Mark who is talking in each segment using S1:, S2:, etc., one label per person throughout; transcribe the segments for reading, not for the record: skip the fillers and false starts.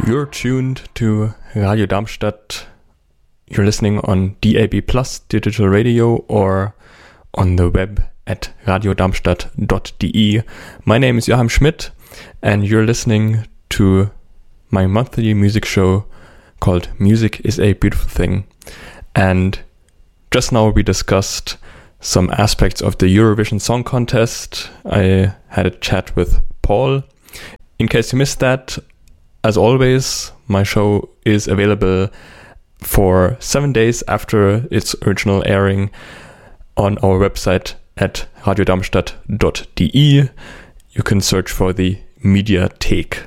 S1: You're tuned to Radio Darmstadt. You're listening on DAB Plus digital radio or on the web at radiodarmstadt.de. My name is Joachim Schmidt and you're listening to my monthly music show called Music is a Beautiful Thing. And just now we discussed some aspects of the Eurovision Song Contest. I had a chat with Paul. In case you missed that, as always, my show is available for 7 days after its original airing on our website at radiodarmstadt.de. You can search for the Mediathek,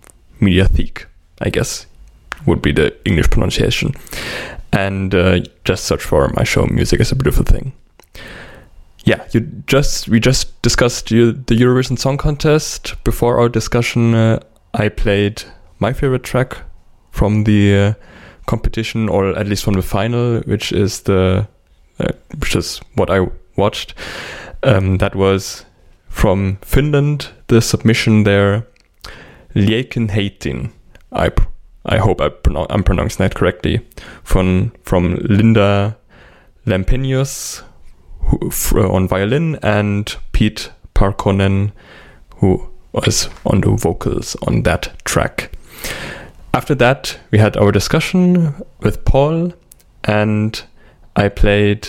S1: I guess would be the English pronunciation. And just search for my show, Music is a Beautiful Thing. Yeah, we just discussed the Eurovision Song Contest. Before our discussion, I played my favorite track from the competition, or at least from the final, which is what I watched. That was from Finland, the submission there, Lieken Heitin. I hope I'm pronouncing that correctly. From Linda Lampenius on violin and Pete Parkkonen, who was on the vocals on that track. After that, we had our discussion with Paul, and I played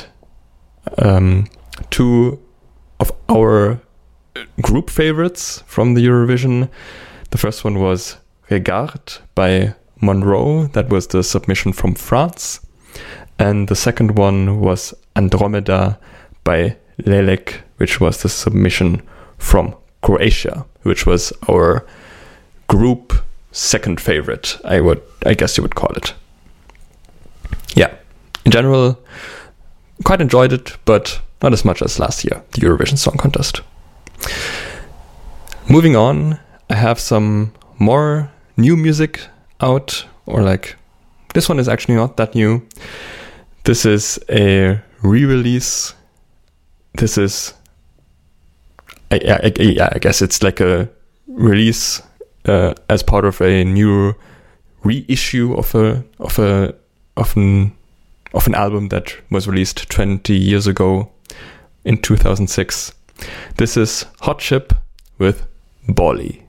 S1: two of our group favorites from the Eurovision. The first one was Regarde by Monroe. That was the submission from France. And the second one was Andromeda by Lelek, which was the submission from Croatia, which was our group second favorite, I guess you would call it. Yeah, in general, quite enjoyed it, but not as much as last year, the Eurovision Song Contest. Moving on, I have some more new music out, or this one is actually not that new. This is a re-release. This is, I guess it's like a release as part of a new reissue of an album that was released 20 years ago in 2006. This is Hot Chip with Bolly.